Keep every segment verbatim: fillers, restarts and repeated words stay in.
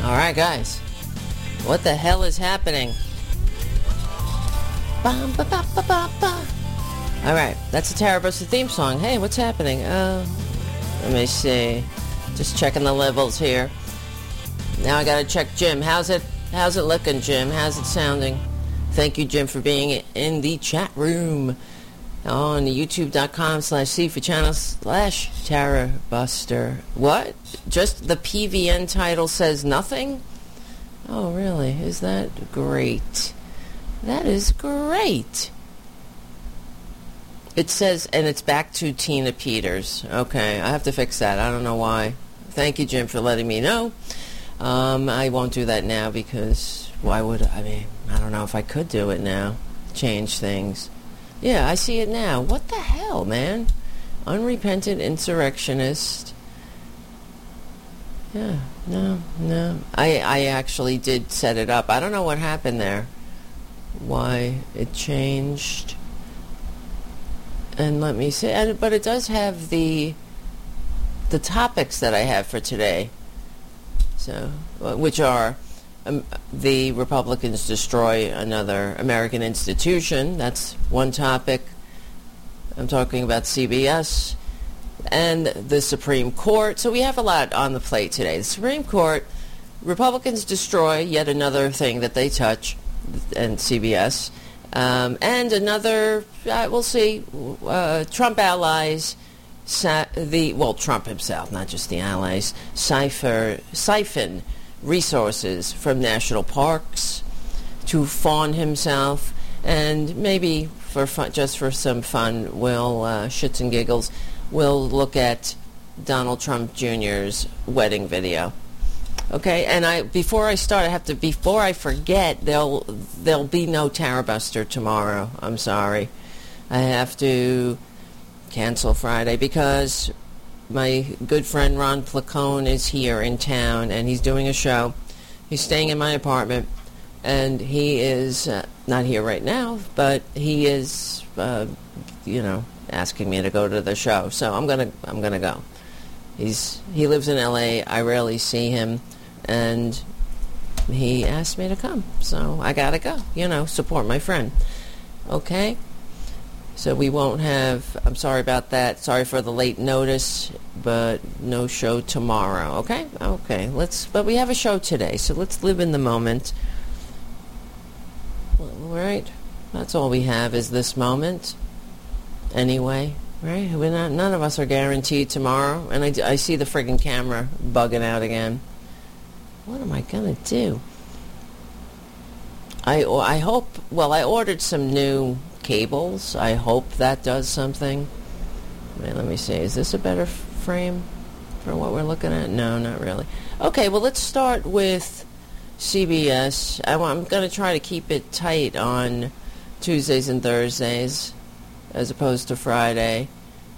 All right, guys. What the hell is happening? Bum, ba, ba, ba, ba, ba. All right, that's the Tara Buster theme song. Hey, what's happening? Uh, let me see. Just checking the levels here. Now I gotta check Jim. How's it? How's it looking, Jim? How's it sounding? Thank you, Jim, for being in the chat room on youtube.com slash C for channel slash Tara Buster. What? Just the P V N title says nothing? Oh, really? Is that great? That is great. It says, and it's back to Tina Peters. Okay, I have to fix that. I don't know why. Thank you, Jim, for letting me know. Um, I won't do that now because why would I? I mean, I don't know if I could do it now. Change things. Yeah, I see it now. What the hell, man? Unrepentant insurrectionist. Yeah, no, no. I, I actually did set it up. I don't know what happened there. Why it changed. And let me see. And, but it does have the the topics that I have for today. So, which are um, the Republicans destroy another American institution. That's one topic. I'm talking about C B S and the Supreme Court. So we have a lot on the plate today. The Supreme Court, Republicans destroy yet another thing that they touch, and C B S. Um, and another, uh, we'll see, uh, Trump allies, sa- the well, Trump himself, not just the allies, cipher, siphon resources from national parks to fawn himself, and maybe for fun, just for some fun, we'll, uh, shits and giggles, we'll look at Donald Trump Junior's wedding video. Okay, and I before I start, I have to before I forget. There'll there'll be no Tara Buster tomorrow. I'm sorry, I have to cancel Friday because my good friend Ron Placone is here in town and he's doing a show. He's staying in my apartment, and he is uh, not here right now, but he is, uh, you know, asking me to go to the show. So I'm gonna I'm gonna go. He's he lives in L A. I rarely see him. And he asked me to come, so I gotta go, you know, support my friend. Okay? So we won't have, I'm sorry about that, sorry for the late notice, but no show tomorrow, okay? Okay, let's, but we have a show today, so let's live in the moment. All right? That's all we have is this moment. Anyway, right? We're not, none of us are guaranteed tomorrow, and I, I see the friggin' camera bugging out again. What am I going to do? I, I hope, well, I ordered some new cables. I hope that does something. Wait, let me see. Is this a better frame for what we're looking at? No, not really. Okay, well, let's start with C B S. I, I'm going to try to keep it tight on Tuesdays and Thursdays as opposed to Friday.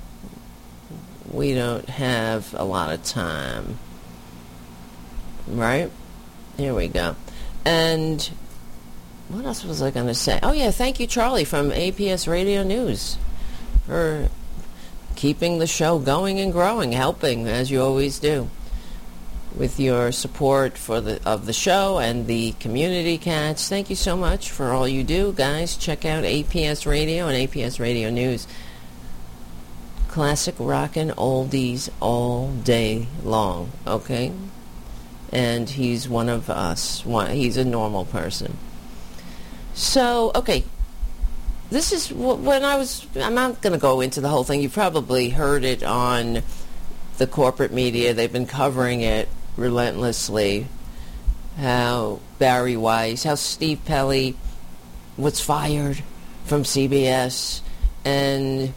We don't have a lot of time. Right? Here we go. And what else was I going to say? Oh, yeah, thank you, Charlie, from A P S Radio News for keeping the show going and growing, helping, as you always do, with your support for the of the show and the community cats. Thank you so much for all you do, guys. Check out A P S Radio and A P S Radio News. Classic rockin' oldies all day long, okay? And he's one of us. One, he's a normal person. So, okay. This is when I was... I'm not going to go into the whole thing. You probably heard it on the corporate media. They've been covering it relentlessly. How Barry Weiss, how Steve Pelly was fired from C B S. And...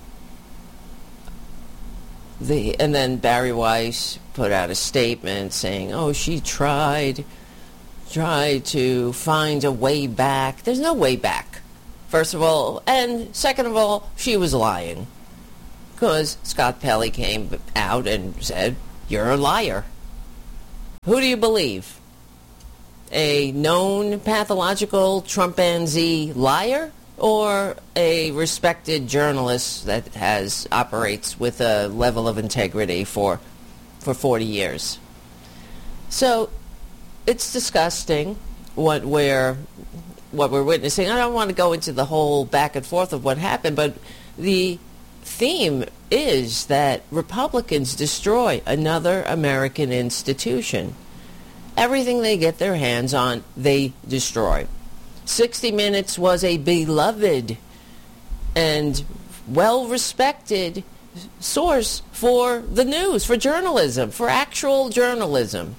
The, and then Barry Weiss put out a statement saying, oh, she tried, tried to find a way back. There's no way back, first of all. And second of all, she was lying. Because Scott Pelley came out and said, you're a liar. Who do you believe? A known pathological Trumpanzee liar? Or a respected journalist that has operates with a level of integrity for for forty years. So it's disgusting what we're what we're witnessing. I don't want to go into the whole back and forth of what happened, but the theme is that Republicans destroy another American institution. Everything they get their hands on, they destroy. sixty minutes was a beloved and well-respected source for the news, for journalism, for actual journalism.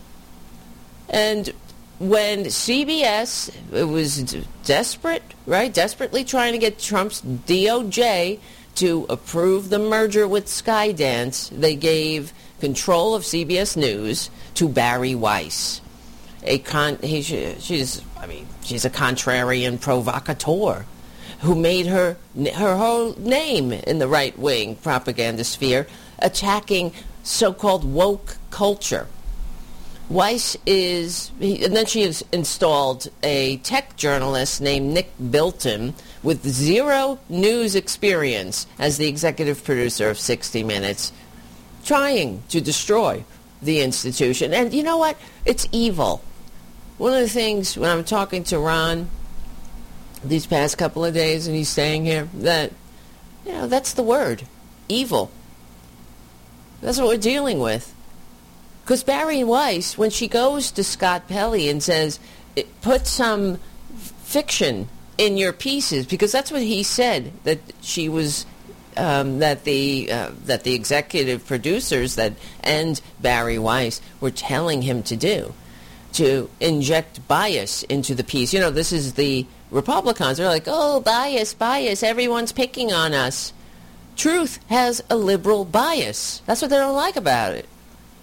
And when C B S, it was desperate, right? Desperately trying to get Trump's D O J to approve the merger with Skydance, they gave control of C B S News to Bari Weiss. A con, he, she's, I mean, she's a contrarian provocateur who made her her whole name in the right-wing propaganda sphere, attacking so-called woke culture. Weiss is, and then she has installed a tech journalist named Nick Bilton with zero news experience as the executive producer of sixty minutes, trying to destroy the institution. And you know what? It's evil. One of the things when I'm talking to Ron these past couple of days, and he's staying here, that, you know, that's the word, evil. That's what we're dealing with. Because Bari Weiss, when she goes to Scott Pelley and says, put some fiction in your pieces, because that's what he said, that she was, um, that the uh, that the executive producers that and Bari Weiss were telling him to do, to inject bias into the piece. You know, this is the Republicans. They're like, oh, bias, bias, everyone's picking on us. Truth has a liberal bias. That's what they don't like about it.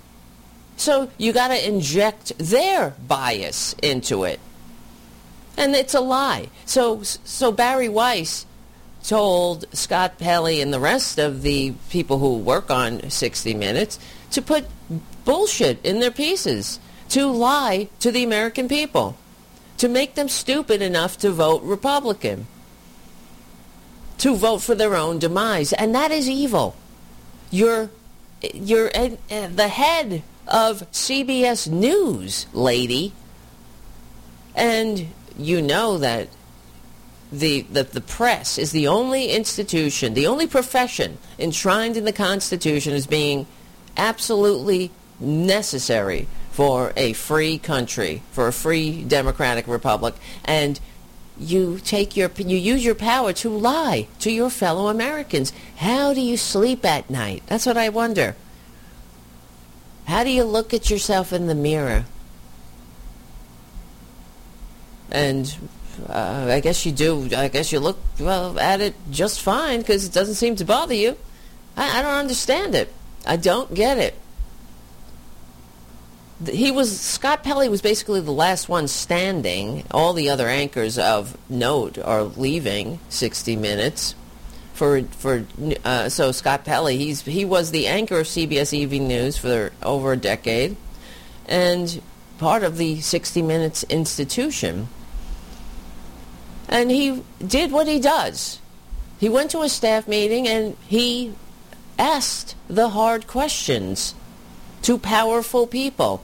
So you got to inject their bias into it. And it's a lie. So so Bari Weiss told Scott Pelley and the rest of the people who work on sixty minutes to put bullshit in their pieces, to lie to the American people, to make them stupid enough to vote Republican, to vote for their own demise. And that is evil. You're, you're uh, the head of C B S News, lady. And you know that the, the the press is the only institution, the only profession enshrined in the Constitution as being absolutely necessary for a free country, for a free democratic republic. And you take your you use your power to lie to your fellow Americans. How do you sleep at night? That's what I wonder. How do you look at yourself in the mirror? And uh, I guess you do. I guess you look, well, at it just fine because it doesn't seem to bother you. I, I don't understand it. I don't get it. He was Scott Pelley was basically the last one standing. All the other anchors of note are leaving sixty minutes. For for uh, so Scott Pelley, he's he was the anchor of C B S Evening News for over a decade, and part of the sixty minutes institution. And he did what he does. He went to a staff meeting and he asked the hard questions to powerful people.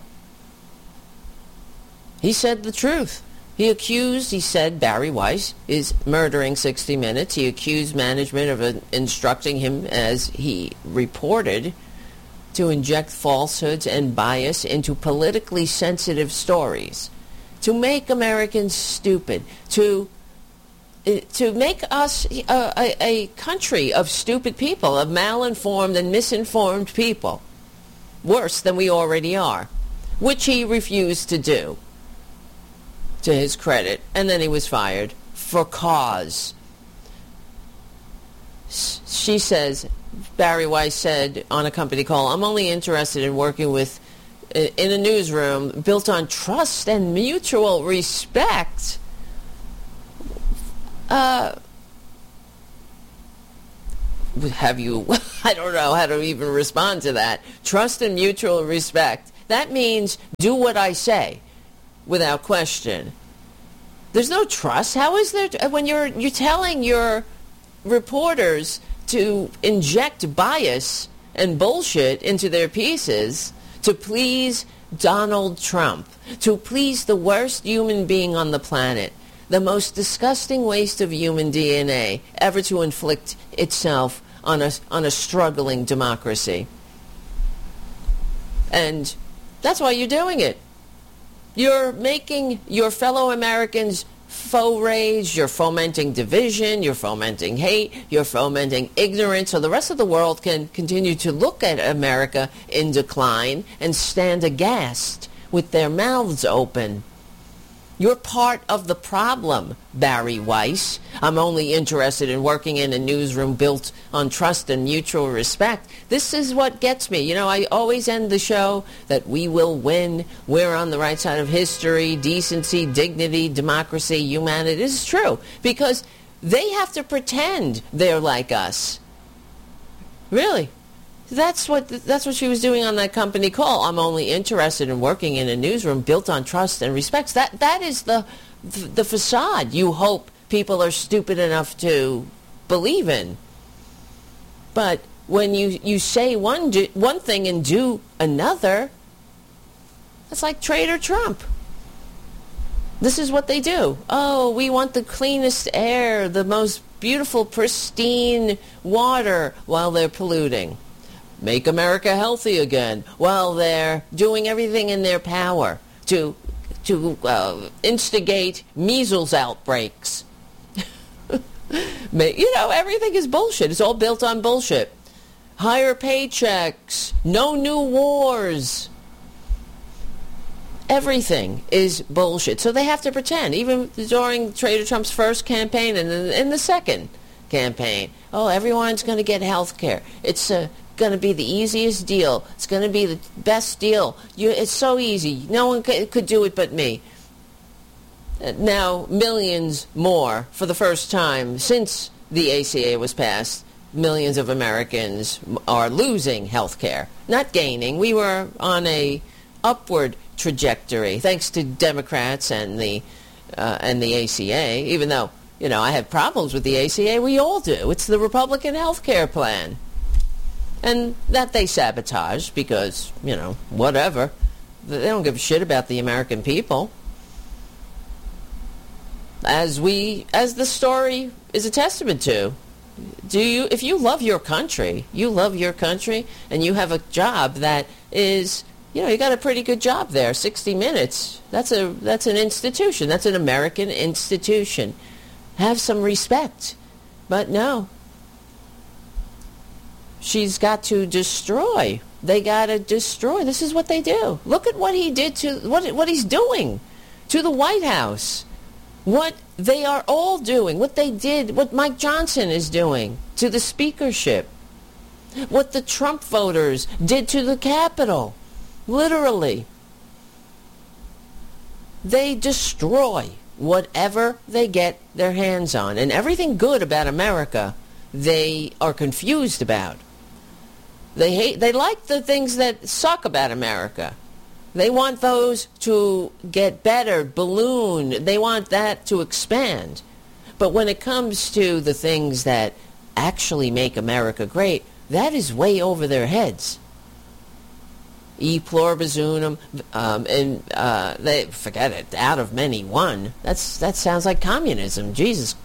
He said the truth. He accused, he said, Bari Weiss is murdering sixty minutes. He accused management of uh, instructing him, as he reported, to inject falsehoods and bias into politically sensitive stories, to make Americans stupid, to to make us a, a, a country of stupid people, of malinformed and misinformed people, worse than we already are, which he refused to do, to his credit. And then he was fired for cause. She says, Bari Weiss said on a company call, I'm only interested in working with, in a newsroom built on trust and mutual respect. Uh, have you, I don't know how to even respond to that. Trust and mutual respect. That means do what I say without question. There's no trust. How is there, t- when you're you're telling your reporters to inject bias and bullshit into their pieces to please Donald Trump, to please the worst human being on the planet, the most disgusting waste of human D N A ever to inflict itself on a, on a struggling democracy. And that's why you're doing it. You're making your fellow Americans faux rage, you're fomenting division, you're fomenting hate, you're fomenting ignorance, so the rest of the world can continue to look at America in decline and stand aghast with their mouths open. You're part of the problem, Barry Weiss. I'm only interested in working in a newsroom built on trust and mutual respect. This is what gets me. You know, I always end the show that we will win. We're on the right side of history, decency, dignity, democracy, humanity. This is true because they have to pretend they're like us. Really. That's what that's what she was doing on that company call. I'm only interested in working in a newsroom built on trust and respect. That that is the the facade you hope people are stupid enough to believe in. But when you, you say one do, one thing and do another, that's like Trader Trump. This is what they do. Oh, we want the cleanest air, the most beautiful, pristine water while they're polluting. Make America healthy again while they're doing everything in their power to to uh, instigate measles outbreaks. You know, everything is bullshit. It's all built on bullshit. Higher paychecks, no new wars. Everything is bullshit. So they have to pretend, even during Trader Trump's first campaign and in the second campaign. Oh, everyone's going to get health care. It's a going to be the easiest deal. It's going to be the best deal. You, it's so easy. No one c- could do it but me. Now, millions more for the first time since the A C A was passed, millions of Americans are losing health care, not gaining. We were on a upward trajectory thanks to Democrats and the uh, and the A C A, even though, you know, I have problems with the A C A. We all do. It's the Republican health care plan. And that they sabotage because, you know, whatever. They don't give a shit about the American people. As we, as the story is a testament to. Do you, if you love your country, you love your country, and you have a job that is, you know, you got a pretty good job there, sixty minutes. That's a, that's an institution. That's an American institution. Have some respect. But no. She's got to destroy. They got to destroy. This is what they do. Look at what he did to, what what he's doing to the White House. What they are all doing. What they did, what Mike Johnson is doing to the speakership. What the Trump voters did to the Capitol. Literally. They destroy whatever they get their hands on. And everything good about America, they are confused about. They hate, they like the things that suck about America. They want those to get better, balloon. They want that to expand. But when it comes to the things that actually make America great, that is way over their heads. E pluribus unum, um, and uh, they forget it. Out of many, one. That's that sounds like communism. Jesus,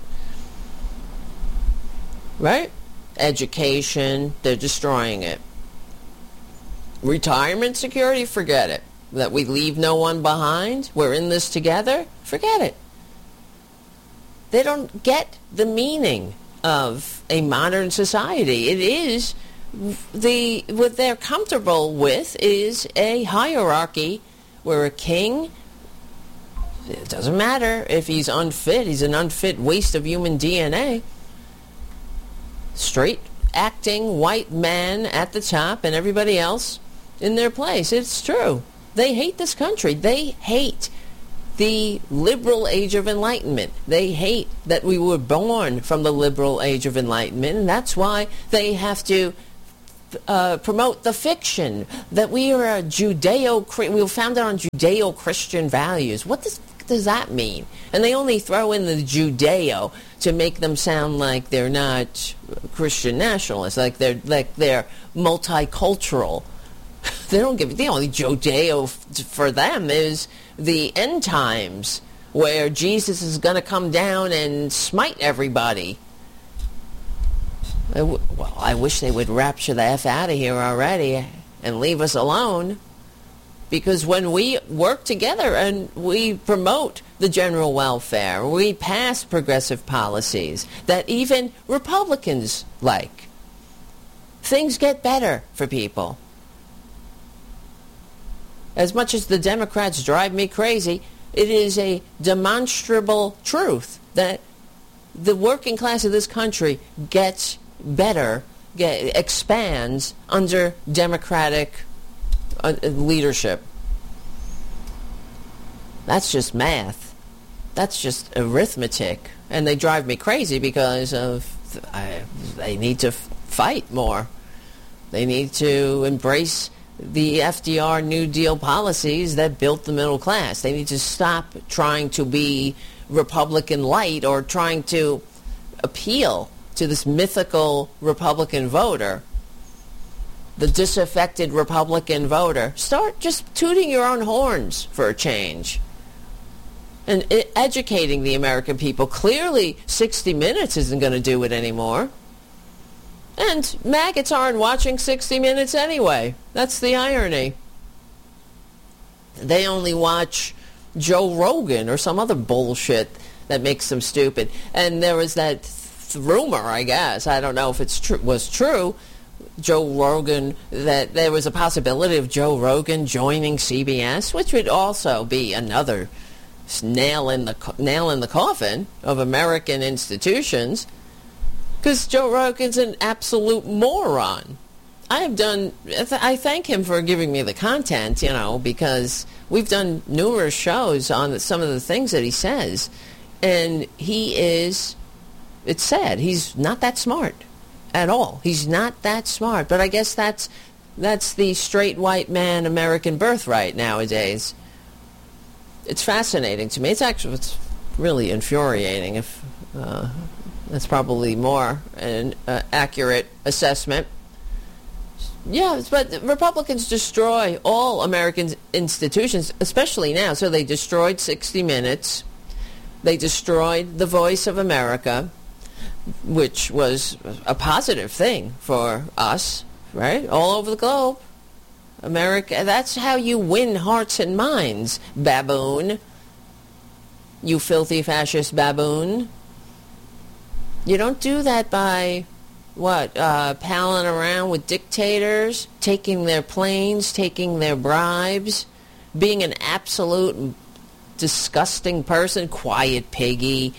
right? Education, they're destroying it. Retirement security, forget it. That we leave no one behind. We're in this together. Forget it. They don't get the meaning of a modern society. It is the what they're comfortable with is a hierarchy where a king, it doesn't matter if he's unfit, he's an unfit waste of human D N A. Straight acting white man at the top and everybody else in their place. It's true. They hate this country. They hate the liberal age of enlightenment. They hate that we were born from the liberal age of enlightenment, and that's why they have to uh, promote the fiction that we are a Judeo, we were founded on Judeo-Christian values. What does does that mean? And they only throw in the Judeo to make them sound like they're not Christian nationalists, like they're like they're multicultural. They don't give the only Judeo for them is the end times, where Jesus is going to come down and smite everybody. I w- well, I wish they would rapture the F out of here already and leave us alone. Because when we work together and we promote the general welfare, we pass progressive policies that even Republicans like, things get better for people. As much as the Democrats drive me crazy, it is a demonstrable truth that the working class of this country gets better, get, expands under Democratic uh, leadership. That's just math. That's just arithmetic. And they drive me crazy because of I, they need to f- fight more. They need to embrace the F D R New Deal policies that built the middle class. They need to stop trying to be Republican light or trying to appeal to this mythical Republican voter, the disaffected Republican voter. Start just tooting your own horns for a change and educating the American people. Clearly, sixty minutes isn't going to do it anymore. And maggots aren't watching sixty minutes anyway. That's the irony. They only watch Joe Rogan or some other bullshit that makes them stupid. And there was that th- rumor, I guess, I don't know if it's tr- was true, Joe Rogan, that there was a possibility of Joe Rogan joining C B S, which would also be another nail in the co- nail in the coffin of American institutions. Because Joe Rogan's an absolute moron. I have done, I thank him for giving me the content, you know, because we've done numerous shows on some of the things that he says. And he is, it's sad, he's not that smart at all. He's not that smart. But I guess that's, that's the straight white man American birthright nowadays. It's fascinating to me. It's actually, it's really infuriating if... Uh, That's probably more an uh, accurate assessment. Yeah, but Republicans destroy all American institutions, especially now. So they destroyed sixty minutes. They destroyed the Voice of America, which was a positive thing for us, right? All over the globe. America, that's how you win hearts and minds, baboon. You filthy fascist baboon. You don't do that by, what, uh, palling around with dictators, taking their planes, taking their bribes, being an absolute disgusting person, quiet piggy,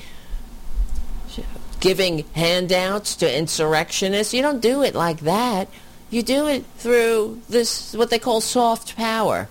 giving handouts to insurrectionists. You don't do it like that. You do it through this, what they call soft power.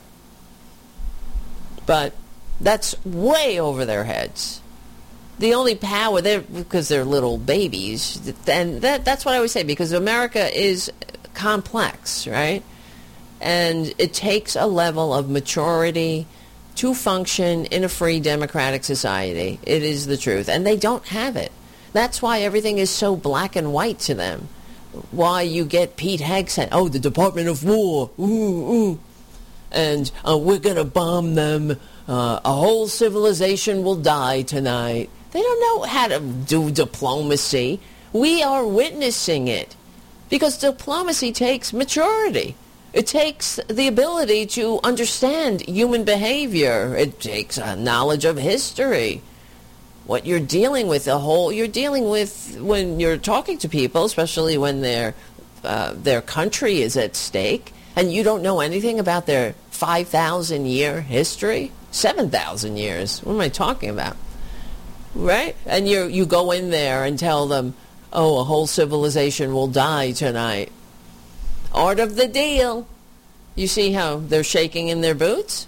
But that's way over their heads. The only power, they're, because they're little babies, and that, that's what I always say, because America is complex, right? And it takes a level of maturity to function in a free democratic society. It is the truth. And they don't have it. That's why everything is so black and white to them. Why you get Pete Hegseth, oh, the Department of War, ooh, ooh. And uh, we're going to bomb them. Uh, a whole civilization will die tonight. They don't know how to do diplomacy. We are witnessing it. Because diplomacy takes maturity. It takes the ability to understand human behavior. It takes a knowledge of history. What you're dealing with, the whole, you're dealing with when you're talking to people, especially when their, uh, their country is at stake, and you don't know anything about their five thousand year history, seven thousand years. What am I talking about? Right? And you you go in there and tell them, oh, a whole civilization will die tonight. Art of the deal. You see how they're shaking in their boots?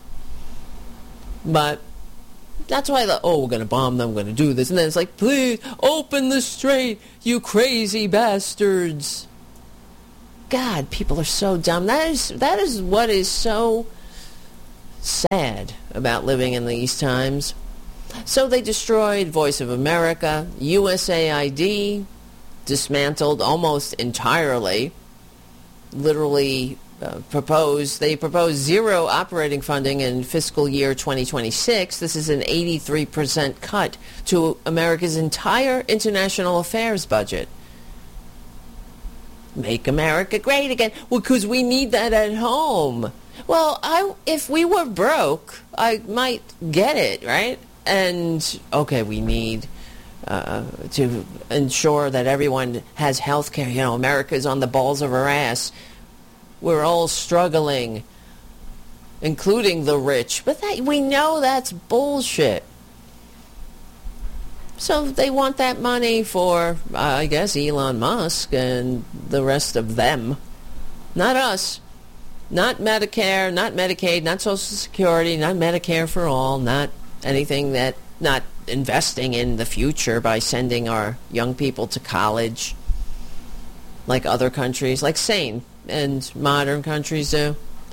But that's why, the, oh, we're going to bomb them, we're going to do this. And then it's like, please, open the strait, you crazy bastards. God, people are so dumb. That is, that is what is so sad about living in these times. So they destroyed Voice of America, U S A I D, dismantled almost entirely, literally uh, propose, they propose zero operating funding in fiscal year twenty twenty-six. This is an eighty-three percent cut to America's entire international affairs budget. Make America great again. Well, because we need that at home. Well, I, if we were broke, I might get it, right? And, okay, we need uh, to ensure that everyone has health care. You know, America's on the balls of her ass. We're all struggling, including the rich. But that, we know that's bullshit. So they want that money for, uh, I guess, Elon Musk and the rest of them. Not us. Not Medicare, not Medicaid, not Social Security, not Medicare for all, not anything that, not investing in the future by sending our young people to college like other countries, like sane and modern countries do.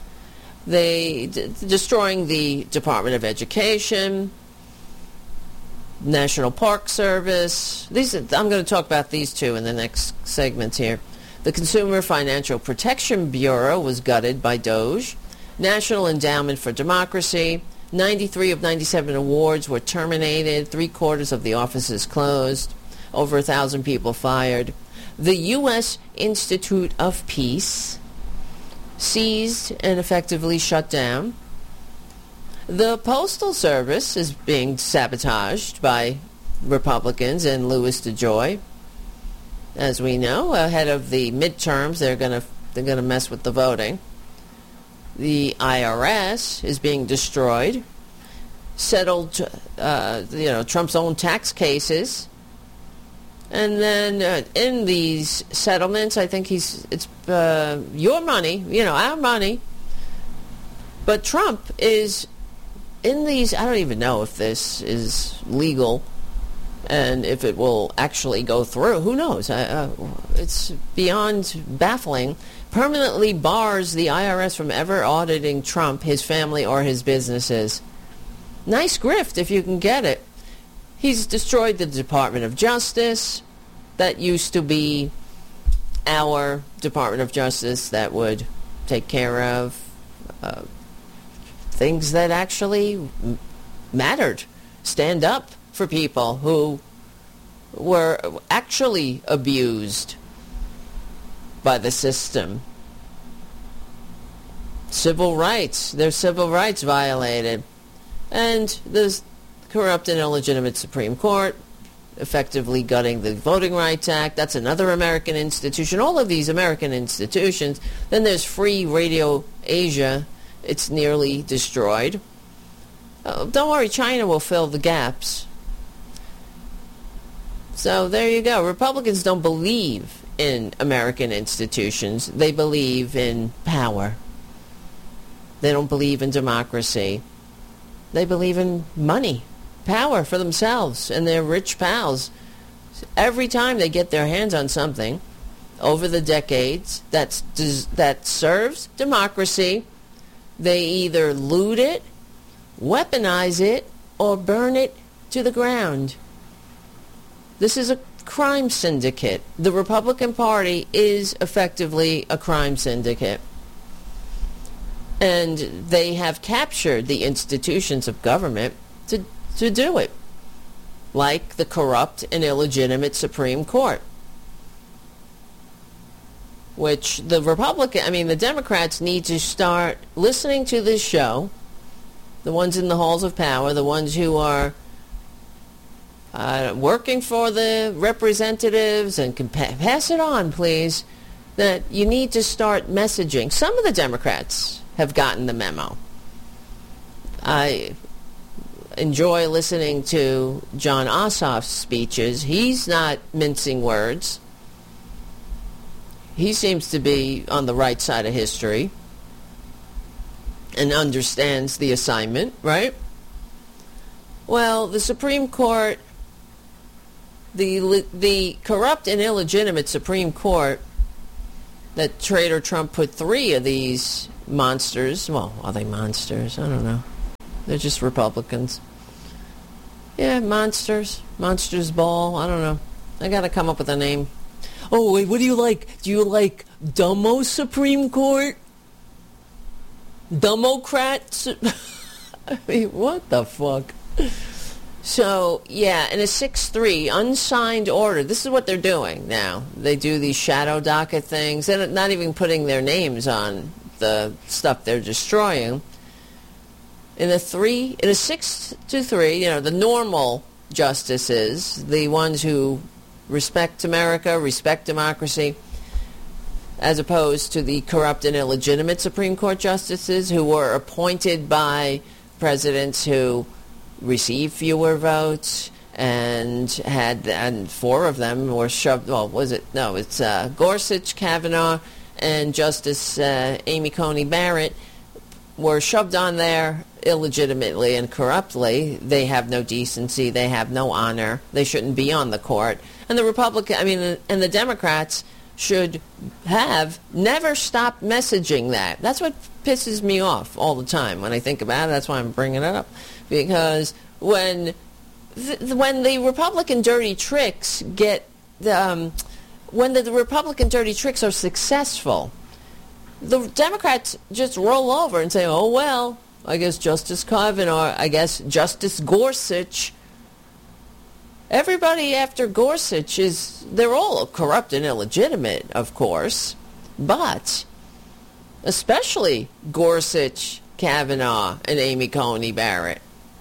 They d- destroying the Department of Education, National Park Service. These are, I'm going to talk about these two in the next segment here. The Consumer Financial Protection Bureau was gutted by Doge. National Endowment for Democracy. ninety-three of ninety-seven awards were terminated. Three quarters of the offices closed. Over a thousand people fired. The U S Institute of Peace seized and effectively shut down. The Postal Service is being sabotaged by Republicans and Louis DeJoy. As we know, ahead of the midterms, they're going to they're going to mess with the voting. The I R S is being destroyed. Settled, uh, you know, Trump's own tax cases. And then uh, in these settlements, I think he's it's uh, your money, you know, our money. But Trump is in these. I don't even know if this is legal. And if it will actually go through, who knows? Uh, it's beyond baffling. Permanently bars the I R S from ever auditing Trump, his family, or his businesses. Nice grift if you can get it. He's destroyed the Department of Justice. That used to be our Department of Justice that would take care of uh, things that actually m- mattered. Stand up for people who were actually abused by the system. Civil rights, their civil rights violated. And the corrupt and illegitimate Supreme Court, effectively gutting the Voting Rights Act. That's another American institution. All of these American institutions. Then there's Free Radio Asia. It's nearly destroyed. Oh, don't worry, China will fill the gaps. So there you go. Republicans don't believe in American institutions. They believe in power. They don't believe in democracy. They believe in money, power for themselves and their rich pals. Every time they get their hands on something over the decades that's, that serves democracy, they either loot it, weaponize it, or burn it to the ground. This is a crime syndicate. The Republican Party is effectively a crime syndicate. And they have captured the institutions of government to, to do it, like the corrupt and illegitimate Supreme Court, which the Republican, I mean, the Democrats need to start listening to this show, the ones in the halls of power, the ones who are uh, working for the representatives, and can pa- pass it on, please, that you need to start messaging. Some of the Democrats have gotten the memo. I enjoy listening to John Ossoff's speeches. He's not mincing words. He seems to be on the right side of history and understands the assignment, right? Well, the Supreme Court, the the corrupt and illegitimate Supreme Court that Trader Trump put three of these monsters, well, are they monsters? I don't know. They're just Republicans. Yeah, monsters. Monsters Ball. I don't know. I got to come up with a name. Oh, wait, what do you like? Do you like Dumbo Supreme Court? Democrats. I mean, what the fuck? So, yeah, in a six three unsigned order, this is what they're doing now. They do these shadow docket things. They're not even putting their names on the stuff they're destroying. In a three, in a six to three, you know, the normal justices, the ones who respect America, respect democracy, as opposed to the corrupt and illegitimate Supreme Court justices who were appointed by presidents who received fewer votes and had, and four of them were shoved, well, was it, no, it's uh, Gorsuch, Kavanaugh, and Justice uh, Amy Coney Barrett were shoved on there illegitimately and corruptly. They have no decency, they have no honor, they shouldn't be on the court. And the Republican, I mean, and the Democrats should have never stopped messaging that. That's what pisses me off all the time when I think about it. That's why I'm bringing it up. Because when th- when the Republican dirty tricks get, um, when the, the Republican dirty tricks are successful, the Democrats just roll over and say, oh, well, I guess Justice Kavanaugh, I guess Justice Gorsuch. Everybody after Gorsuch is, they're all corrupt and illegitimate, of course, but especially Gorsuch, Kavanaugh, and Amy Coney Barrett.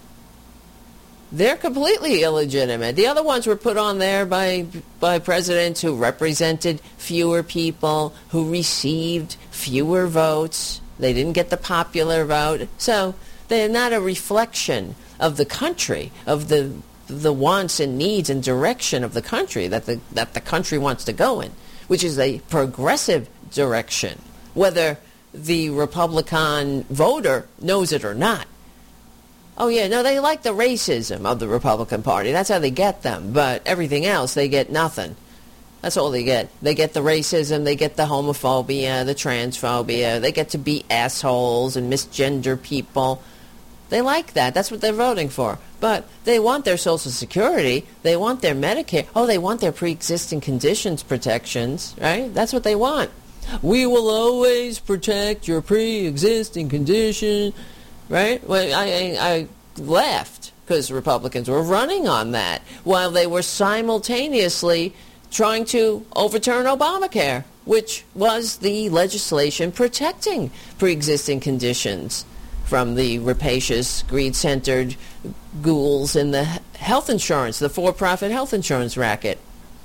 They're completely illegitimate. The other ones were put on there by by presidents who represented fewer people, who received fewer votes. They didn't get the popular vote. So they're not a reflection of the country, of the the wants and needs and direction of the country that the that the country wants to go in, which is a progressive direction, whether the Republican voter knows it or not. Oh, yeah, no, they like the racism of the Republican Party. That's how they get them. But everything else, they get nothing. That's all they get. They get the racism, they get the homophobia, the transphobia. They get to be assholes and misgender people. They like that. That's what they're voting for. But they want their Social Security. They want their Medicare. Oh, they want their pre-existing conditions protections, right? That's what they want. We will always protect your pre-existing condition. Right? Well, I, I, I laughed because Republicans were running on that while they were simultaneously trying to overturn Obamacare, which was the legislation protecting pre-existing conditions from the rapacious, greed-centered ghouls in the health insurance, the for-profit health insurance racket.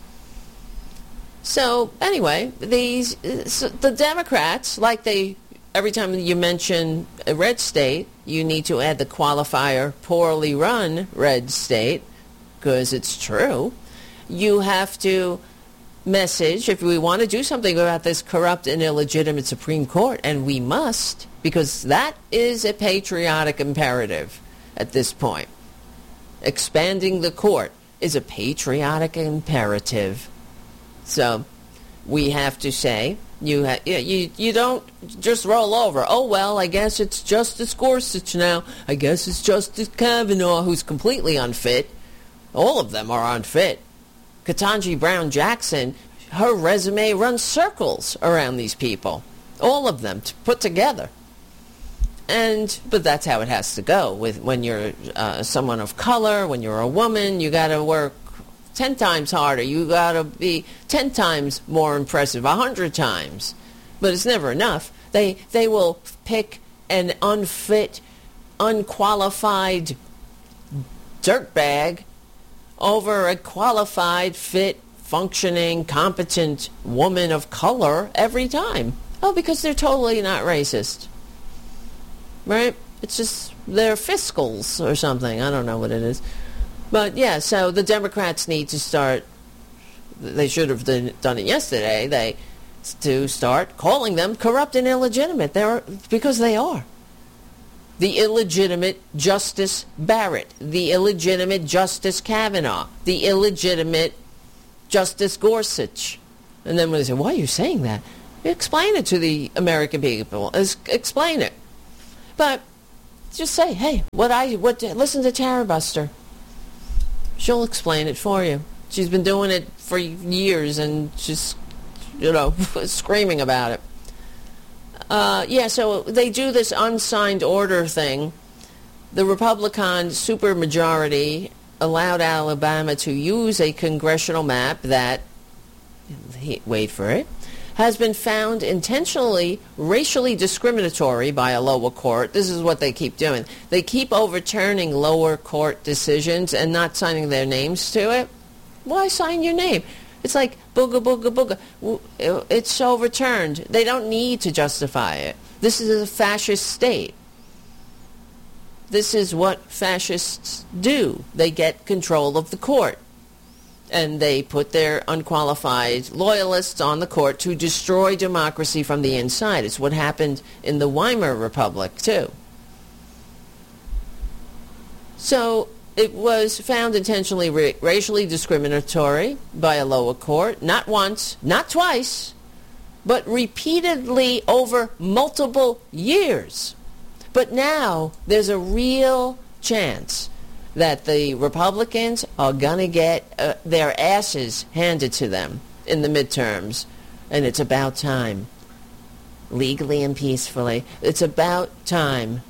So, anyway, these so the Democrats, like they... Every time you mention a red state, you need to add the qualifier poorly run red state, because it's true. You have to message, if we want to do something about this corrupt and illegitimate Supreme Court, and we must, because that is a patriotic imperative at this point. Expanding the court is a patriotic imperative. So we have to say, You, ha- you you don't just roll over. Oh, well, I guess it's Justice Gorsuch now. I guess it's Justice Kavanaugh, who's completely unfit. All of them are unfit. Ketanji Brown Jackson, her resume runs circles around these people. All of them t- put together. And but that's how it has to go. With when you're uh, someone of color, when you're a woman, you got to work ten times harder. You got to be ten times more impressive, a hundred times. But it's never enough. They they will pick an unfit, unqualified dirtbag over a qualified, fit, functioning, competent woman of color every time. Oh, because they're totally not racist. Right? It's just they're fiscals or something. I don't know what it is. But, yeah, so the Democrats need to start, they should have done it yesterday, they to start calling them corrupt and illegitimate. They're, because they are. The illegitimate Justice Barrett, the illegitimate Justice Kavanaugh, the illegitimate Justice Gorsuch. And then when they say, why are you saying that? Explain it to the American people. Explain it. But just say, hey, what I what listen to Tara Buster. She'll explain it for you. She's been doing it for years and just, you know, screaming about it. Uh, yeah, so they do this unsigned order thing. The Republican supermajority allowed Alabama to use a congressional map that, wait for it, has been found intentionally racially discriminatory by a lower court. This is what they keep doing. They keep overturning lower court decisions and not signing their names to it. Why sign your name? It's like booga, booga, booga. It's overturned. They don't need to justify it. This is a fascist state. This is what fascists do. They get control of the court. And they put their unqualified loyalists on the court to destroy democracy from the inside. It's what happened in the Weimar Republic, too. So it was found intentionally ra- racially discriminatory by a lower court, not once, not twice, but repeatedly over multiple years. But now there's a real chance that the Republicans are going to get uh, their asses handed to them in the midterms. And it's about time. Legally and peacefully. It's about time.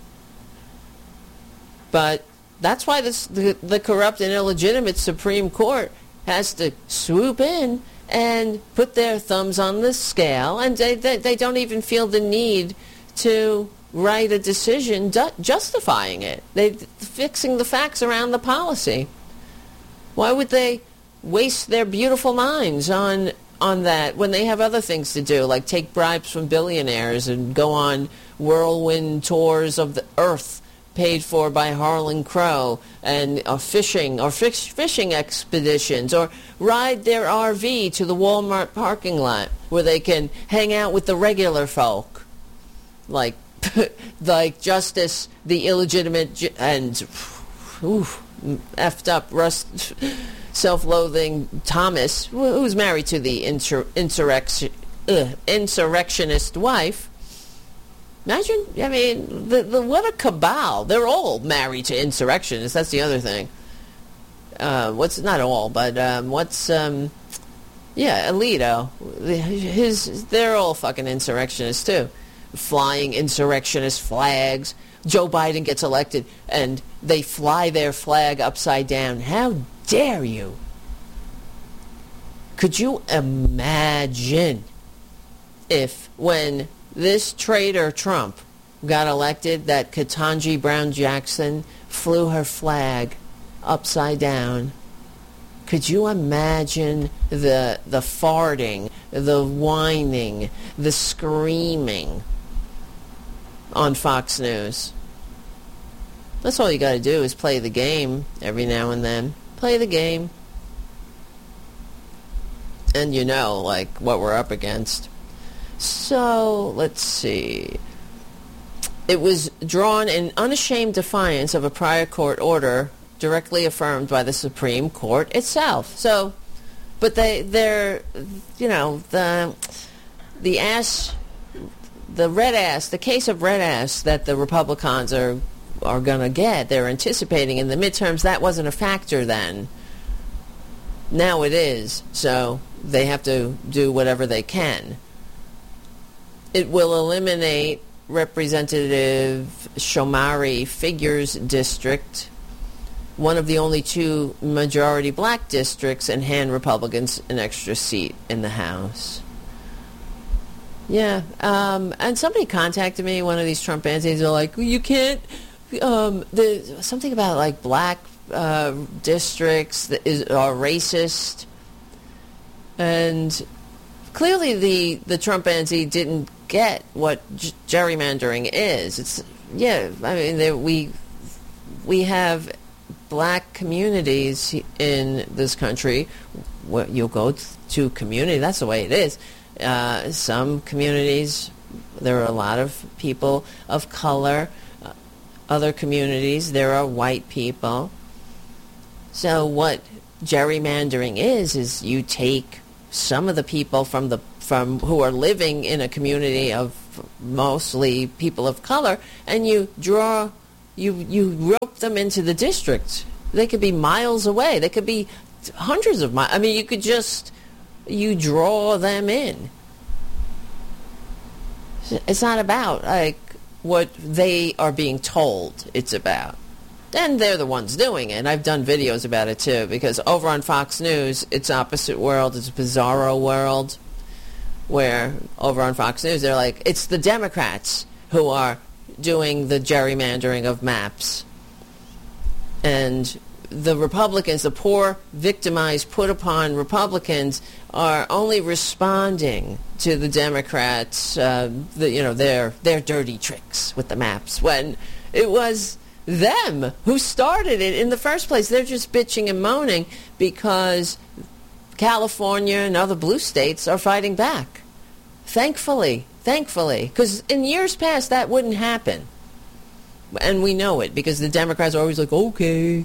But that's why this, the, the corrupt and illegitimate Supreme Court has to swoop in and put their thumbs on the scale. And they, they, they don't even feel the need to write a decision ju- justifying it. They're fixing the facts around the policy. Why would they waste their beautiful minds on on that when they have other things to do, like take bribes from billionaires and go on whirlwind tours of the earth paid for by Harlan Crow, and uh, fishing or fish, fishing expeditions, or ride their R V to the Walmart parking lot where they can hang out with the regular folk, like like Justice, the illegitimate ju- and ooh, effed up, rust, self-loathing Thomas, who's married to the insur- insurrection, uh, insurrectionist wife. Imagine, I mean, the, the, what a cabal. They're all married to insurrectionists. That's the other thing. Uh, what's, not all, but um, what's, um, yeah, Alito. His, they're all fucking insurrectionists, too. Flying insurrectionist flags. Joe Biden gets elected and they fly their flag upside down. How dare you? Could you imagine if when this traitor Trump got elected that Ketanji Brown Jackson flew her flag upside down? Could you imagine the the farting, the whining, the screaming on Fox News? That's all you got to do is play the game every now and then. Play the game. And you know, like, what we're up against. So, let's see. It was drawn in unashamed defiance of a prior court order directly affirmed by the Supreme Court itself. So, but they, they're, you know, the, the ass... the red ass, the case of red ass that the Republicans are are going to get, they're anticipating in the midterms, that wasn't a factor then. Now it is, so they have to do whatever they can. It will eliminate Representative Shomari Figures District, one of the only two majority black districts, and hand Republicans an extra seat in the House. Yeah, um, and somebody contacted me, one of these Trump antis, are like, well, you can't, um, the, something about like black uh, districts that is, are racist. And clearly the, the Trump anti didn't get what g- gerrymandering is. It's, yeah, I mean, there, we, we have black communities in this country. Where you'll go to community, that's the way it is. Uh, some communities, there are a lot of people of color. Uh, other communities, there are white people. So what gerrymandering is, is you take some of the people from the from who are living in a community of mostly people of color, and you draw, you you rope them into the district. They could be miles away. They could be hundreds of miles. I mean, you could just, you draw them in. It's not about like what they are being told it's about. And they're the ones doing it. I've done videos about it too, because over on Fox News, it's opposite world. It's a bizarro world where over on Fox News, they're like, it's the Democrats who are doing the gerrymandering of maps. And the Republicans, the poor, victimized, put upon Republicans are only responding to the Democrats, uh, the, you know, their their dirty tricks with the maps, when it was them who started it in the first place. They're just bitching and moaning because California and other blue states are fighting back. Thankfully, thankfully, because in years past that wouldn't happen. And we know it because the Democrats are always like, okay,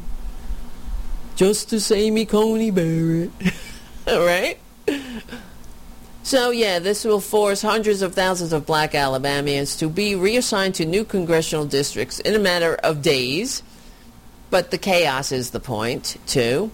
Justice Amy Coney Barrett. Right? So, yeah, this will force hundreds of thousands of black Alabamians to be reassigned to new congressional districts in a matter of days. But the chaos is the point, too.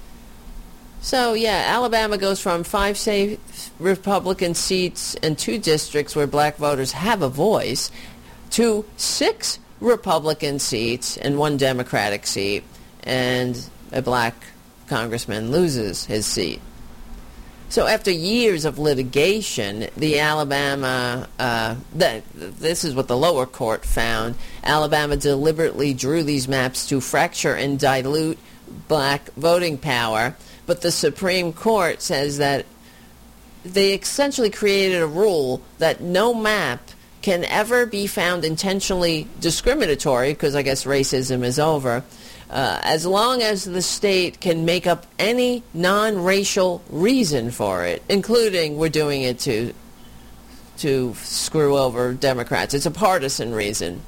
So, yeah, Alabama goes from five safe Republican seats and two districts where black voters have a voice to six Republican seats and one Democratic seat, and a black congressman loses his seat. So after years of litigation, the Alabama, uh, the, this is what the lower court found, Alabama deliberately drew these maps to fracture and dilute black voting power, but the Supreme Court says that they essentially created a rule that no map can ever be found intentionally discriminatory, because I guess racism is over, Uh, as long as the state can make up any non-racial reason for it, including we're doing it to to screw over Democrats. It's a partisan reason.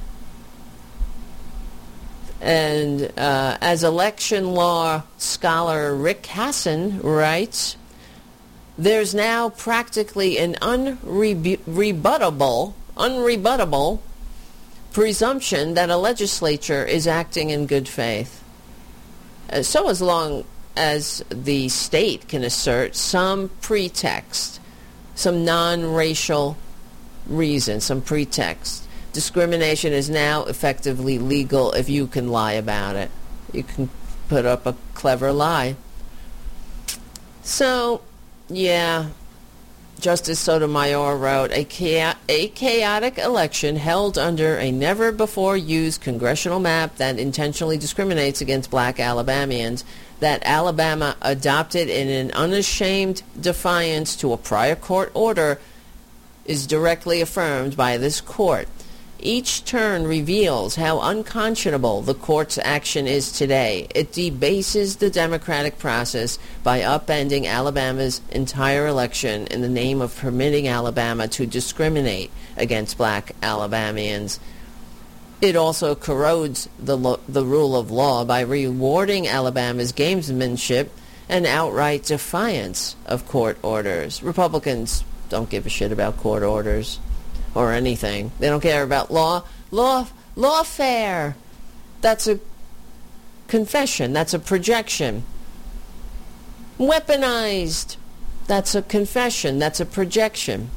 And uh, as election law scholar Rick Hasson writes, there's now practically an unrebuttable, unrebuttable presumption that a legislature is acting in good faith. Uh, so as long as the state can assert some pretext, some non-racial reason, some pretext, discrimination is now effectively legal if you can lie about it. You can put up a clever lie. So, yeah, Justice Sotomayor wrote, a, cha- a chaotic election held under a never-before-used congressional map that intentionally discriminates against black Alabamians, that Alabama adopted in an unashamed defiance to a prior court order, is directly affirmed by this court. Each turn reveals how unconscionable the court's action is today. It debases the democratic process by upending Alabama's entire election in the name of permitting Alabama to discriminate against black Alabamians. It also corrodes the, lo- the rule of law by rewarding Alabama's gamesmanship and outright defiance of court orders. Republicans don't give a shit about court orders or anything. They don't care about law. Law, lawfare. That's a confession. That's a projection. Weaponized. That's a confession. That's a projection.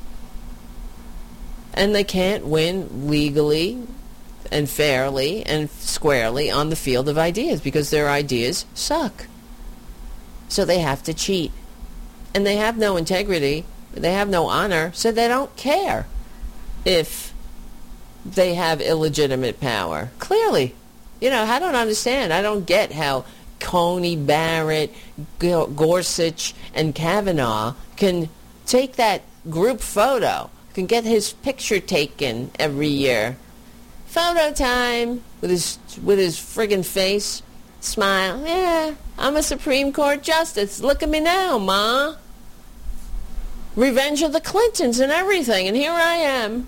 And they can't win legally and fairly and squarely on the field of ideas because their ideas suck. So they have to cheat. And they have no integrity. They have no honor, so they don't care if they have illegitimate power. Clearly. You know, I don't understand. I don't get how Coney Barrett, G- Gorsuch, and Kavanaugh can take that group photo, can get his picture taken every year. Photo time with his with his friggin' face. Smile. Yeah, I'm a Supreme Court justice. Look at me now, Ma. Revenge of the Clintons and everything, and here I am.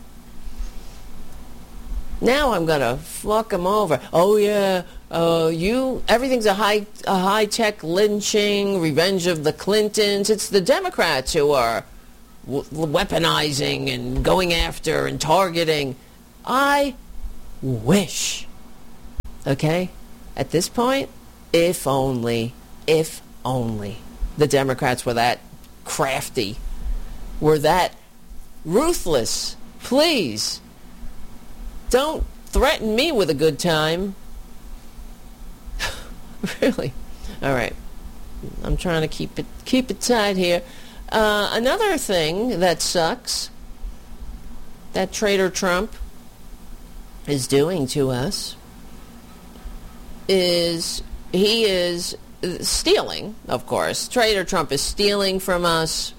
Now I'm gonna fuck him over. Oh yeah, uh, you. Everything's a high, a high-tech lynching. Revenge of the Clintons. It's the Democrats who are w- weaponizing and going after and targeting. I wish. Okay, at this point, if only, if only the Democrats were that crafty. Were that ruthless. Please. Don't threaten me with a good time. Really? All right. I'm trying to keep it keep it tight here. Uh, another thing that sucks that Trader Trump is doing to us is he is stealing, of course. Trader Trump is stealing from us.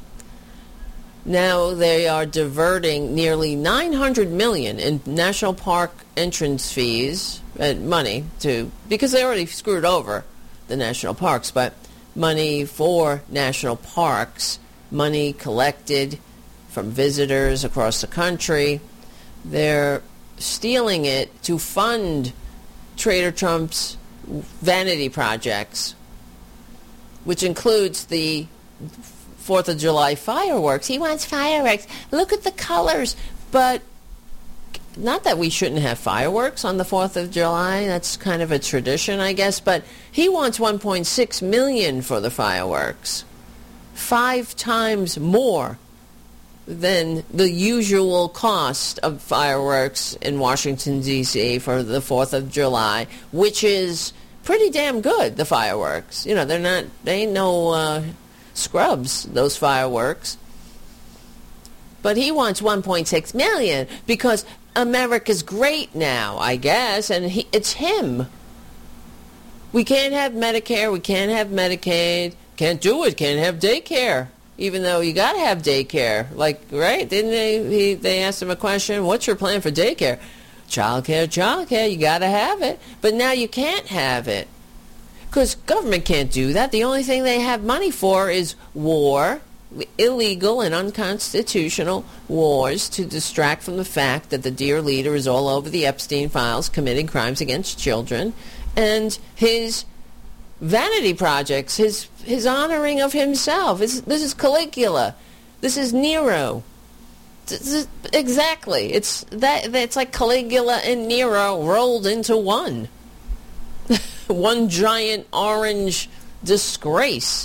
Now they are diverting nearly nine hundred million dollars in national park entrance fees and money to, because they already screwed over the national parks, but money for national parks, money collected from visitors across the country. They're stealing it to fund Trader Trump's vanity projects, which includes the Fourth of July fireworks. He wants fireworks. Look at the colors. But not that we shouldn't have fireworks on the Fourth of July. That's kind of a tradition, I guess. But he wants one point six million dollars for the fireworks. Five times more than the usual cost of fireworks in Washington, D C for the Fourth of July, which is pretty damn good, the fireworks. You know, they're not, they ain't no uh, scrubs, those fireworks. But he wants one point six million dollars because America's great now, I guess, and he, it's him. We can't have Medicare, we can't have Medicaid, can't do it, can't have daycare. Even though you got to have daycare. Like, right? Didn't they, he, they asked him a question, what's your plan for daycare? Childcare, childcare, you got to have it. But now you can't have it. Because government can't do that. The only thing they have money for is war, illegal and unconstitutional wars to distract from the fact that the dear leader is all over the Epstein files committing crimes against children. And his vanity projects, his his honoring of himself. This, this is Caligula. This is Nero. This is, exactly. It's that. It's like Caligula and Nero rolled into one. One giant orange disgrace.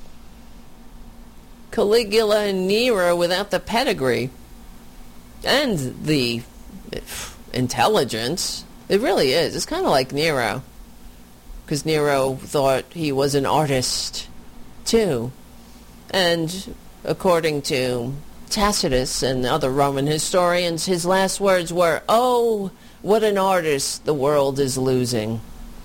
Caligula and Nero without the pedigree and the intelligence. It really is. It's kind of like Nero. Because Nero thought he was an artist, too. And according to Tacitus and other Roman historians, his last words were, "Oh, what an artist the world is losing."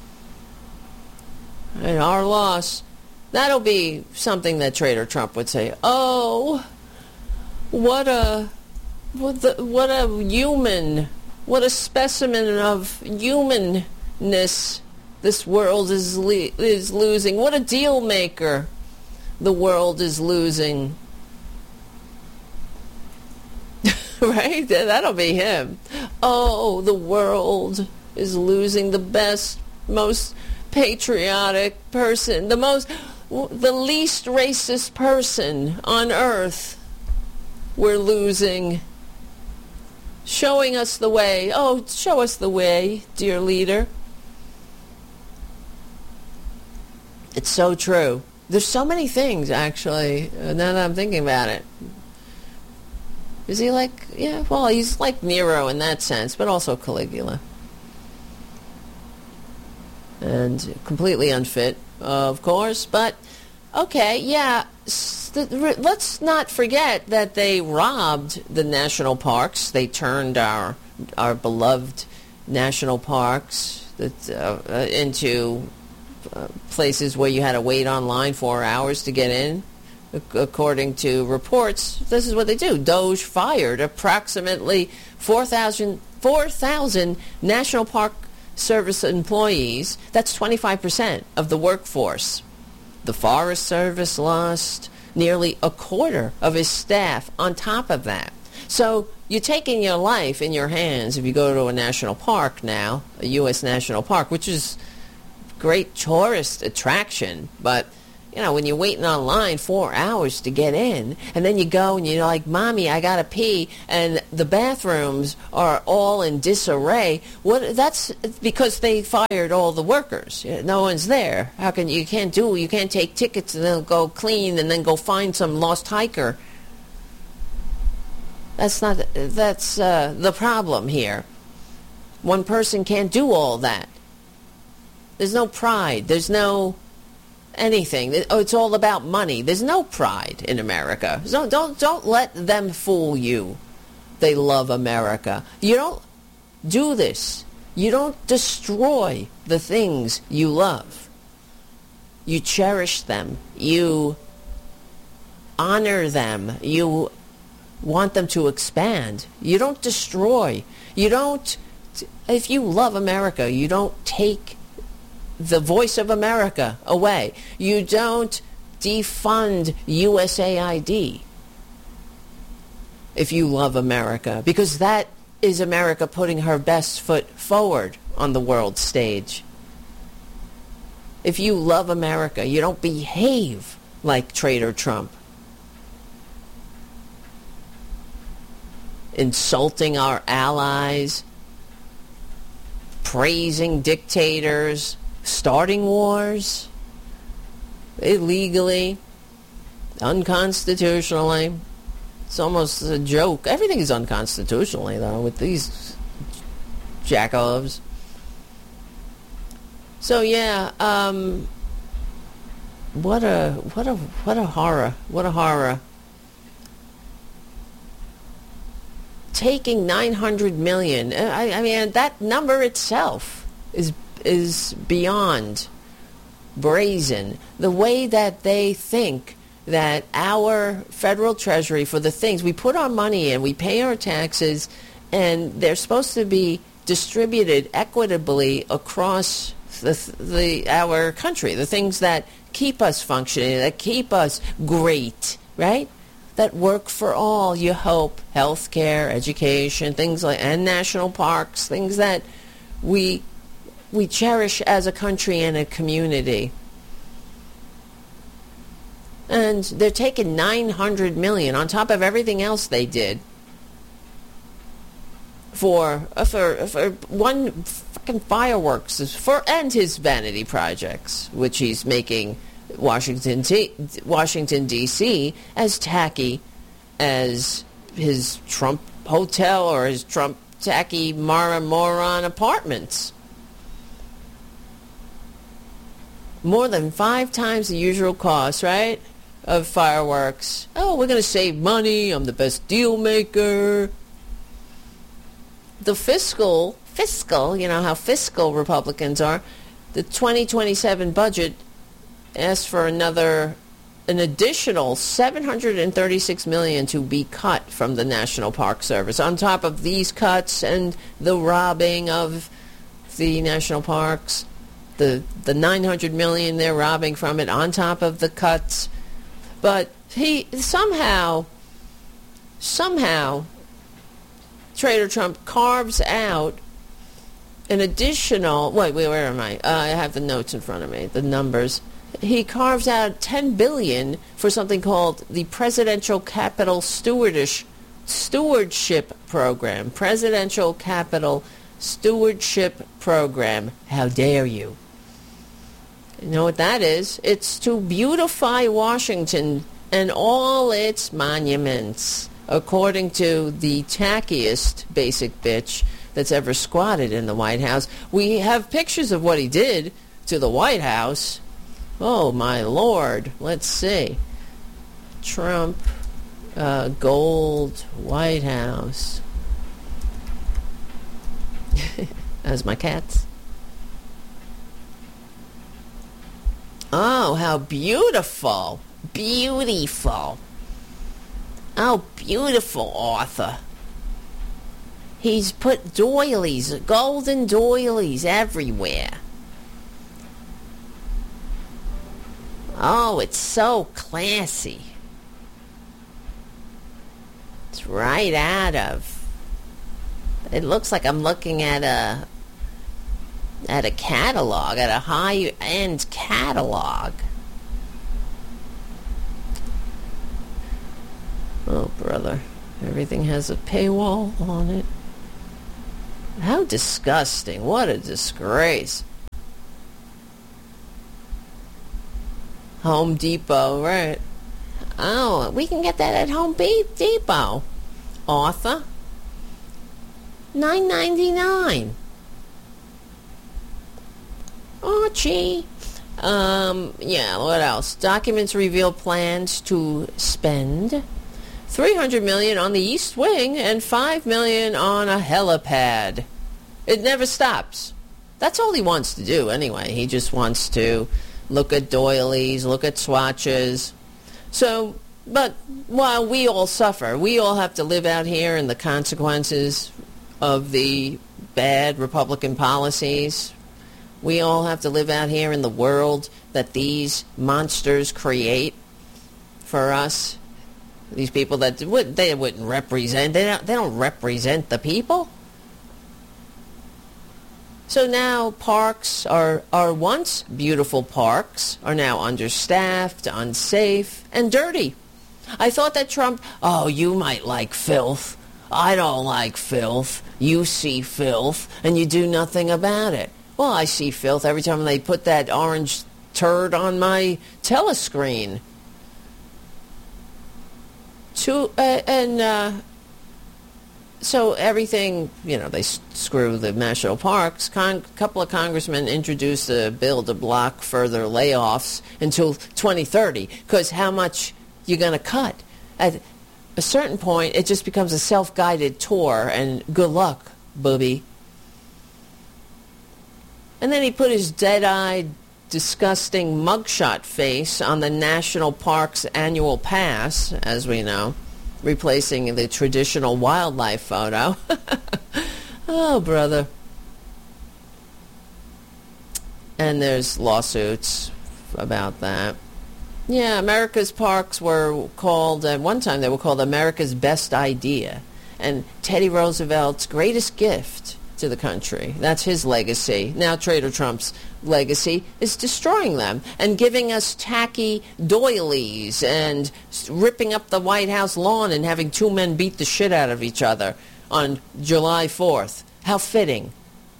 And our loss, that'll be something that Trader Trump would say, "Oh, what a, what, the, what a human, what a specimen of humanness this world is le- is losing. What a deal maker the world is losing." Right? That'll be him. Oh, the world is losing the best, most patriotic person, the most, the least racist person on earth. We're losing. Showing us the way. Oh, show us the way, dear leader. It's so true. There's so many things, actually, uh, now that I'm thinking about it. Is he like, yeah, well, he's like Nero in that sense, but also Caligula. And completely unfit, of course, but, okay, yeah, st- let's not forget that they robbed the national parks. They turned our, our beloved national parks that, uh, into Uh, places where you had to wait online four hours to get in. According to reports, this is what they do. Doge fired approximately four thousand four thousand National Park Service employees. That's twenty-five percent of the workforce. The Forest Service lost nearly a quarter of his staff on top of that. So you're taking your life in your hands if you go to a national park now, a U S national park, which is great tourist attraction, but you know, when you're waiting online four hours to get in, and then you go and you're like, "Mommy, I gotta pee," and the bathrooms are all in disarray. What? That's because they fired all the workers. No one's there. How can you can't do? You can't take tickets and then go clean and then go find some lost hiker. That's not, that's uh, the problem here. One person can't do all that. There's no pride. There's no anything. Oh, it's all about money. There's no pride in America. So don't don't let them fool you. They love America. You don't do this. You don't destroy the things you love. You cherish them. You honor them. You want them to expand. You don't destroy. You don't, if you love America, you don't take the voice of America away. You don't defund U S A I D if you love America, because that is America putting her best foot forward on the world stage. If you love America, you don't behave like Traitor Trump, insulting our allies, praising dictators, starting wars illegally, unconstitutionally. It's almost a joke. Everything is unconstitutionally, though, with these jackalopes. So yeah, um, what a what a what a horror! What a horror! Taking nine hundred million. I, I mean, that number itself is is beyond brazen. The way that they think that our federal treasury, for the things we put our money in, we pay our taxes, and they're supposed to be distributed equitably across the, the our country, the things that keep us functioning, that keep us great, right? That work for all, you hope, healthcare, education, things like, and national parks, things that we we cherish as a country and a community. And they're taking nine hundred million dollars on top of everything else they did for for for one fucking fireworks for and his vanity projects, which he's making Washington T- Washington D C as tacky as his Trump hotel or his Trump tacky Mara moron apartments. More than five times the usual cost, right, of fireworks. Oh, we're going to save money. I'm the best deal maker. The fiscal, fiscal, you know how fiscal Republicans are. The twenty twenty-seven budget asks for another, an additional seven hundred thirty-six million dollars to be cut from the National Park Service. On top of these cuts and the robbing of the national parks, the the nine hundred million dollars they're robbing from it, on top of the cuts. But he somehow, somehow, Traitor Trump carves out an additional, wait, wait, where am I? Uh, I have the notes in front of me, the numbers. He carves out ten billion dollars for something called the Presidential Capital Stewardish, Stewardship Program. Presidential Capital Stewardship Program. How dare you? You know what that is? It's to beautify Washington and all its monuments, according to the tackiest basic bitch that's ever squatted in the White House. We have pictures of what he did to the White House. Oh, my Lord. Let's see. Trump, uh, gold, White House. As my cats. Oh, how beautiful. Beautiful. Oh, beautiful, Arthur. He's put doilies, golden doilies everywhere. Oh, it's so classy. It's right out of... It looks like I'm looking at a... at a catalog, at a high-end catalog. Oh, brother. Everything has a paywall on it. How disgusting. What a disgrace. Home Depot, right. Oh, we can get that at Home Depot. Arthur. nine ninety-nine. Archie. Um, yeah, what else? Documents reveal plans to spend three hundred million dollars on the East Wing and five million dollars on a helipad. It never stops. That's all he wants to do anyway. He just wants to look at doilies, look at swatches. So, but while we all suffer, we all have to live out here in the consequences of the bad Republican policies. We all have to live out here in the world that these monsters create for us. These people that would they wouldn't represent. They don't, they don't represent the people. So now parks are, are once beautiful parks are now understaffed, unsafe, and dirty. I thought that Trump, oh, you might like filth. I don't like filth. You see filth, and you do nothing about it. Well, I see filth every time they put that orange turd on my telescreen. To, uh, and uh, so everything, you know, they s- screw the national parks. A Con- couple of congressmen introduced a bill to block further layoffs until twenty thirty, because how much you're going to cut? At a certain point, it just becomes a self-guided tour, and good luck, booby. And then he put his dead-eyed, disgusting mugshot face on the National Park's annual pass, as we know, replacing the traditional wildlife photo. Oh, brother. And there's lawsuits about that. Yeah, America's parks were called, at one time they were called America's Best Idea. And Teddy Roosevelt's greatest gift to the country. That's his legacy. Now Trader Trump's legacy is destroying them and giving us tacky doilies and ripping up the White House lawn and having two men beat the shit out of each other on July fourth. How fitting.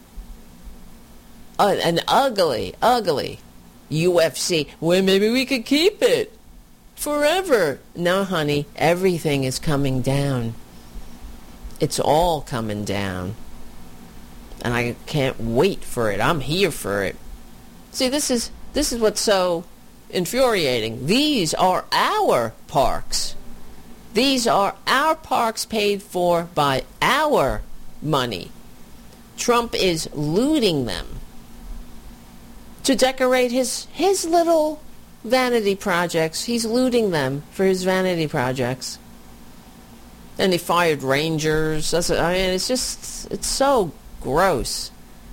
Uh, an ugly, ugly U F C. Well, maybe we could keep it forever. No, honey, everything is coming down. It's all coming down. And I can't wait for it. I'm here for it. See, this is this is what's so infuriating. These are our parks. These are our parks paid for by our money. Trump is looting them to decorate his his little vanity projects. He's looting them for his vanity projects. And he fired rangers. That's, I mean, it's just, it's so gross.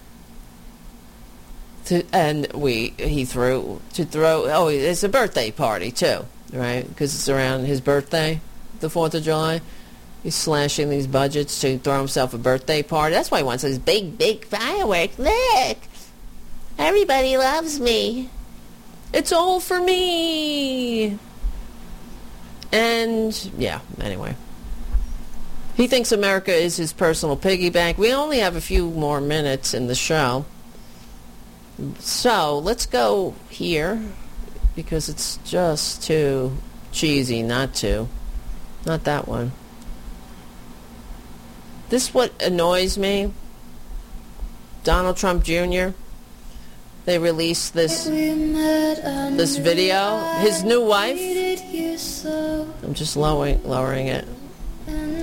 To, and we he threw to throw. Oh, it's a birthday party too, right? Because it's around his birthday, the Fourth of July. He's slashing these budgets to throw himself a birthday party. That's why he wants these big, big fireworks. Look, everybody loves me. It's all for me. And yeah, anyway. He thinks America is his personal piggy bank. We only have a few more minutes in the show. So let's go here because it's just too cheesy not to. Not that one. This is what annoys me. Donald Trump Junior They released this this video. His new wife. I'm just lowering lowering it.